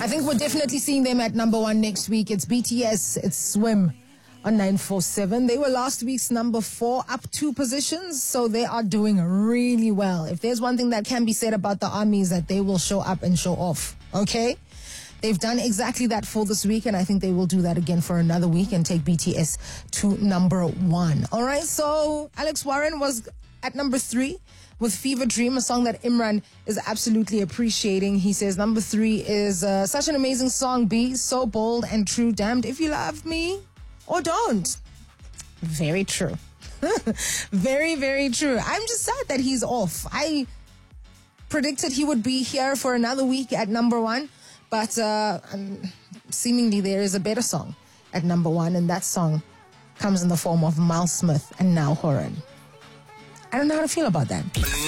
I think we're definitely seeing them at number 1 next week. It's BTS, it's Swim on 947. They were last week's number 4, up 2 positions, so they are doing really well. If there's one thing that can be said about the ARMY is that they will show up and show off, okay? They've done exactly that for this week, and I think they will do that again for another week and take BTS to number 1. All right, so Alex Warren was at number 3 with Fever Dream, a song that Imran is absolutely appreciating. He says number 3 is such an amazing song, B, so bold and true, damned if you love me or don't. Very true. Very, very true. I'm just sad that he's off. I predicted he would be here for another week at number 1, but seemingly there is a better song at number 1, and that song comes in the form of Miles Smith and Niall Horan. I don't know how to feel about that.